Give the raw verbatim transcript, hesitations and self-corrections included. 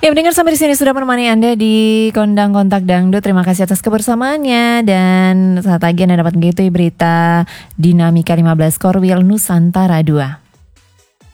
Ya mendengar sampai di sini sudah menemani Anda di Kondang Kontak Dangdut. Terima kasih atas kebersamaannya. Dan saat lagi Anda dapat mengikuti berita Dinamika lima belas Korwil Nusantara dua.